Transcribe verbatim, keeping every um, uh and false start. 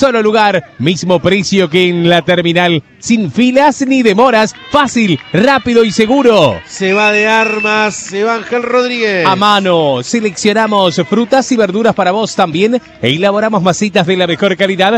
solo lugar, mismo precio que en la terminal, sin filas ni demoras, fácil, rápido y seguro. Se va de armas, se va Ángel Rodríguez. A mano, seleccionamos frutas y verduras para vos también e elaboramos masitas de la mejor calidad